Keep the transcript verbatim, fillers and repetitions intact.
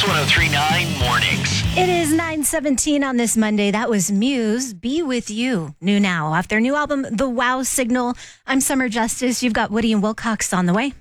Kicks one oh three point nine Mornings. It is nine seventeen on this Monday. That was Muse, Be With You, new now off their new album, The Wow Signal. I'm Summer Justice. You've got Woody and Wilcox on the way.